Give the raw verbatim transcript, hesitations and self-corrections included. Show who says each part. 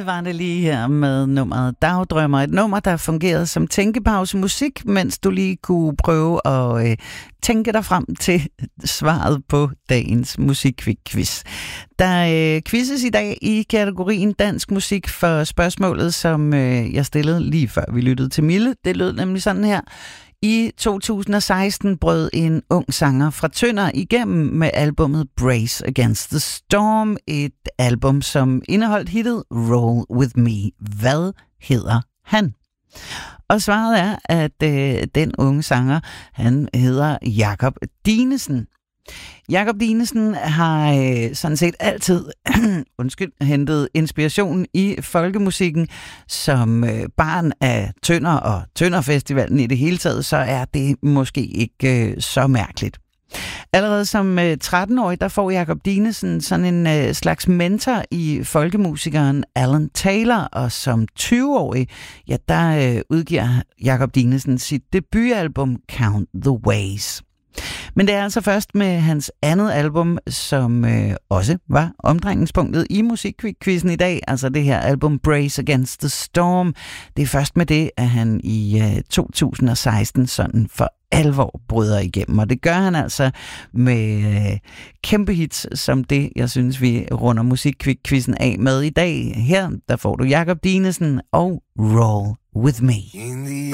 Speaker 1: Var det lige her med nummeret Dagdrømmer. Et nummer, der fungerede som tænkepause musik, mens du lige kunne prøve at øh, tænke dig frem til svaret på dagens musikquiz. Der øh, quizzes i dag i kategorien dansk musik for spørgsmålet, som øh, jeg stillede lige før vi lyttede til Mille. Det lød nemlig sådan her. I to tusind og seksten brød en ung sanger fra Tønder igennem med albummet Brace Against the Storm, et album, som indeholdt hittet Roll With Me. Hvad hedder han? Og svaret er, at øh, den unge sanger, han hedder Jakob Dinesen. Jakob Dinesen har øh, sådan set altid undskyld, hentet inspiration i folkemusikken. Som øh, barn af Tønder og Tønderfestivalen i det hele taget, så er det måske ikke øh, så mærkeligt. Allerede som øh, tretten-årig, der får Jakob Dinesen sådan en øh, slags mentor i folkemusikeren Alan Taylor, og som tyve-årig, ja, der øh, udgiver Jakob Dinesen sit debutalbum Count the Ways. Men det er altså først med hans andet album, som øh, også var omdrejningspunktet i musikquizzen i dag, altså det her album Brace Against the Storm. Det er først med det, at han i øh, to tusind og seksten sådan for alvor bryder igennem, og det gør han altså med øh, kæmpe hits som det, jeg synes, vi runder musikquizzen af med i dag. Her, der får du Jakob Dinesen og Roll With Me.